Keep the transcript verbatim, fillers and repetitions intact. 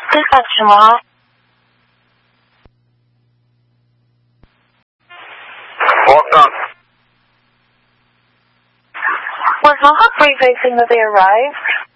Dispatch tomorrow. What's up? Was Mohawk briefing that they arrived?